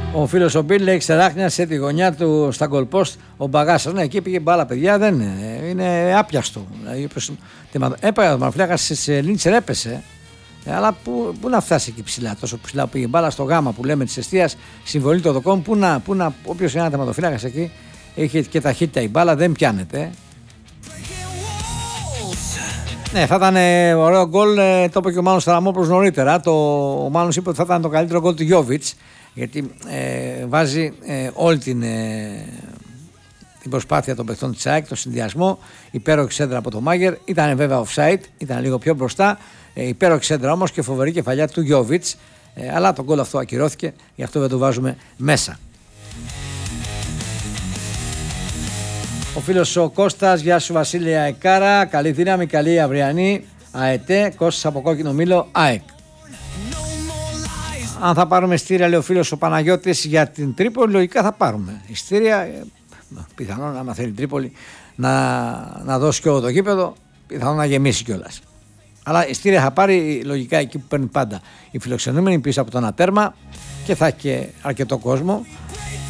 Ο φίλος ο Μπίλ λέει ξεράχνια σε τη γωνιά του στα goal post ο Μπαγάσας. Ναι, εκεί πήγε μπάλα, παιδιά, δεν είναι άπιαστο. Έπαιρνε ο μαρφλιάκας σε Λίντσερ, έπεσε. Αλλά πού να φτάσει εκεί ψηλά, τόσο ψηλά που πήγε μπάλα στο γάμα που λέμε της εστίας, συμβολή το δοκόν, όποιος είναι ένα τερματοφύλακας εκεί, έχει και ταχύτητα η μπάλα, δεν πιάνεται. Ναι, θα ήταν ωραίο γκολ, το είπε και ο Μάνος Θαραμόπουλος νωρίτερα. Ο Μάνος είπε ότι θα ήταν το καλύτερο γκολ του Γιόβιτς, γιατί βάζει όλη την προσπάθεια των παιχτών της ΑΕΚ, το συνδυασμό, υπέροχη σέντρα από το Μάγερ, ήταν βέβαια offside, ήταν λίγο πιο μπροστά, υπέροχη σέντρα όμως και φοβερή κεφαλιά του Γιόβιτς, αλλά το γκολ αυτό ακυρώθηκε, γι' αυτό δεν το βάζουμε μέσα. Ο φίλος ο Κώστας, γεια σου Βασίλεια Εκάρα, καλή δύναμη, καλή αυριανή, ΑΕΤΕ, Κώστας από Κόκκινο Μήλο, ΑΕΚ. Αν θα πάρουμε ειστήρια, λέει ο φίλος ο Παναγιώτης, για την Τρίπολη, λογικά θα πάρουμε ειστήρια, πιθανόν άμα θέλει η Τρίπολη να δώσει και όλο το γήπεδο, πιθανόν να γεμίσει κιόλας. Αλλά ειστήρια θα πάρει λογικά εκεί που παίρνει πάντα η φιλοξενούμενη πίσω από το ένα τέρμα και θα έχει και αρκετό κόσμο.